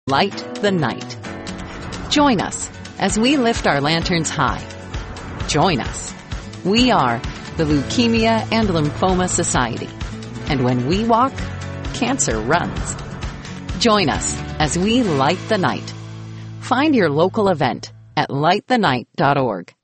Light the night. Join us as we lift our lanterns high. Join us. We are the Leukemia and Lymphoma Society. And when we walk, cancer runs. Join us as we light the night. Find your local event at lightthenight.org.